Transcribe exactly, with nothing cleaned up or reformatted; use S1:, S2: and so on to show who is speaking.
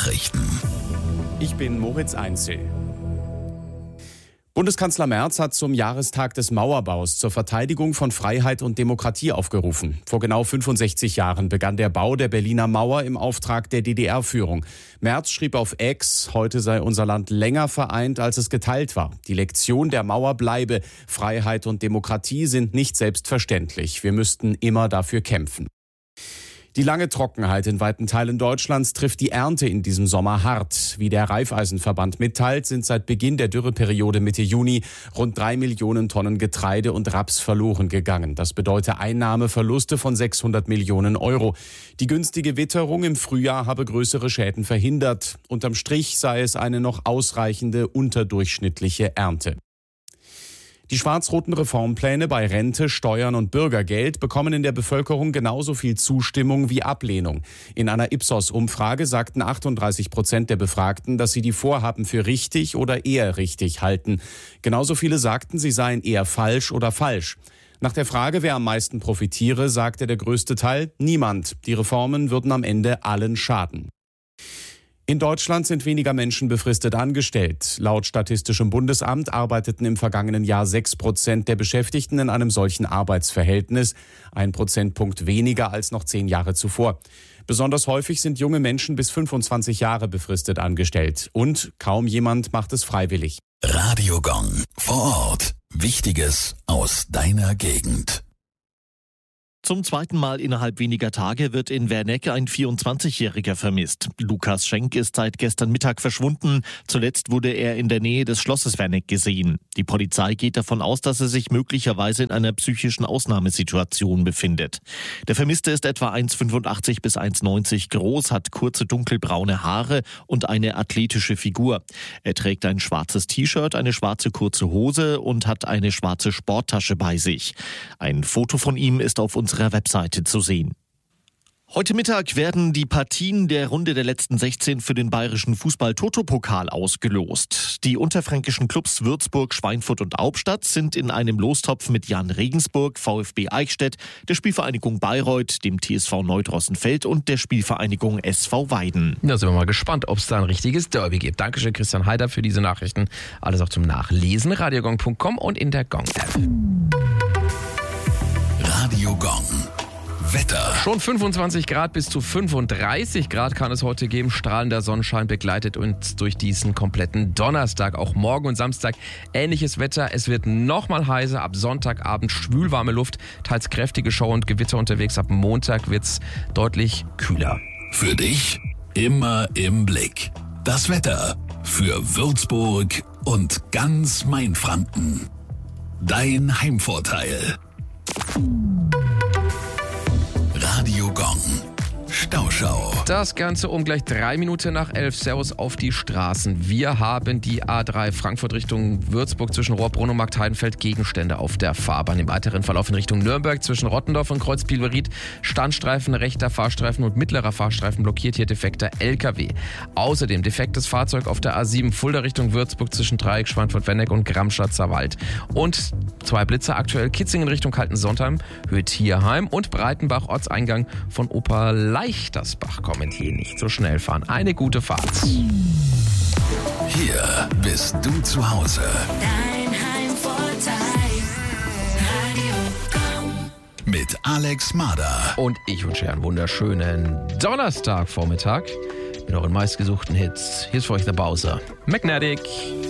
S1: Nachrichten.
S2: Ich bin Moritz Einzel. Bundeskanzler Merz hat zum Jahrestag des Mauerbaus zur Verteidigung von Freiheit und Demokratie aufgerufen. Vor genau fünfundsechzig Jahren begann der Bau der Berliner Mauer im Auftrag der D D R-Führung. Merz schrieb auf X, heute sei unser Land länger vereint, als es geteilt war. Die Lektion der Mauer bleibe: Freiheit und Demokratie sind nicht selbstverständlich. Wir müssten immer dafür kämpfen. Die lange Trockenheit in weiten Teilen Deutschlands trifft die Ernte in diesem Sommer hart. Wie der Raiffeisenverband mitteilt, sind seit Beginn der Dürreperiode Mitte Juni rund drei Millionen Tonnen Getreide und Raps verloren gegangen. Das bedeutet Einnahmeverluste von sechshundert Millionen Euro. Die günstige Witterung im Frühjahr habe größere Schäden verhindert. Unterm Strich sei es eine noch ausreichende unterdurchschnittliche Ernte. Die schwarz-roten Reformpläne bei Rente, Steuern und Bürgergeld bekommen in der Bevölkerung genauso viel Zustimmung wie Ablehnung. In einer Ipsos-Umfrage sagten achtunddreißig Prozent der Befragten, dass sie die Vorhaben für richtig oder eher richtig halten. Genauso viele sagten, sie seien eher falsch oder falsch. Nach der Frage, wer am meisten profitiere, sagte der größte Teil: niemand. Die Reformen würden am Ende allen schaden. In Deutschland sind weniger Menschen befristet angestellt. Laut Statistischem Bundesamt arbeiteten im vergangenen Jahr sechs Prozent der Beschäftigten in einem solchen Arbeitsverhältnis. Ein Prozentpunkt weniger als noch zehn Jahre zuvor. Besonders häufig sind junge Menschen bis fünfundzwanzig Jahre befristet angestellt. Und kaum jemand macht es freiwillig.
S1: Radio Gong. Vor Ort. Wichtiges aus deiner Gegend.
S3: Zum zweiten Mal innerhalb weniger Tage wird in Werneck ein vierundzwanzigjähriger vermisst. Lukas Schenk ist seit gestern Mittag verschwunden. Zuletzt wurde er in der Nähe des Schlosses Werneck gesehen. Die Polizei geht davon aus, dass er sich möglicherweise in einer psychischen Ausnahmesituation befindet. Der Vermisste ist etwa eins Komma fünfundachtzig bis eins Komma neunzig groß, hat kurze dunkelbraune Haare und eine athletische Figur. Er trägt ein schwarzes T-Shirt, eine schwarze kurze Hose und hat eine schwarze Sporttasche bei sich. Ein Foto von ihm ist auf unserer Webseite zu sehen. Heute Mittag werden die Partien der Runde der letzten sechzehn für den bayerischen Fußball-Toto-Pokal ausgelost. Die unterfränkischen Clubs Würzburg, Schweinfurt und Hauptstadt sind in einem Lostopf mit Jan Regensburg, VfB Eichstätt, der Spielvereinigung Bayreuth, dem T S V Neudrossenfeld und der Spielvereinigung S V Weiden.
S4: Da sind wir mal gespannt, ob es da ein richtiges Derby gibt. Dankeschön, Christian Heider, für diese Nachrichten. Alles auch zum Nachlesen. radiogong punkt com und in der Gong-App.
S1: Radio Gong. Wetter.
S4: Schon fünfundzwanzig Grad bis zu fünfunddreißig Grad kann es heute geben. Strahlender Sonnenschein begleitet uns durch diesen kompletten Donnerstag. Auch morgen und Samstag ähnliches Wetter. Es wird nochmal heißer. Ab Sonntagabend schwülwarme Luft, teils kräftige Schauer und Gewitter unterwegs. Ab Montag wird es deutlich kühler.
S1: Für dich immer im Blick. Das Wetter für Würzburg und ganz Mainfranken. Dein Heimvorteil. Radio Gong. Stauschau.
S4: Das Ganze um gleich drei Minuten nach elf. Servus auf die Straßen. Wir haben die A drei Frankfurt Richtung Würzburg zwischen Rohrbrunn und Marktheidenfeld Gegenstände auf der Fahrbahn. Im weiteren Verlauf in Richtung Nürnberg zwischen Rottendorf und Kreuzbielberied Standstreifen, rechter Fahrstreifen und mittlerer Fahrstreifen blockiert, hier defekter L K W. Außerdem defektes Fahrzeug auf der A sieben Fulda Richtung Würzburg zwischen Dreieck, Schweinfurt-Wenneck und Gramschatzer Wald. Und zwei Blitzer aktuell Kitzingen Richtung Kaltensontheim, Höhe-Tierheim und Breitenbach Ortseingang von Oberleichtersbach. Kommentieren nicht so schnell fahren. Eine gute Fahrt.
S1: Hier bist du zu Hause.
S5: Dein Heimvorteil. Radio Gong.
S1: Mit Alex Marder.
S4: Und ich wünsche einen wunderschönen Donnerstagvormittag mit euren meistgesuchten Hits. Hier ist für euch der Bowser. Magnetic.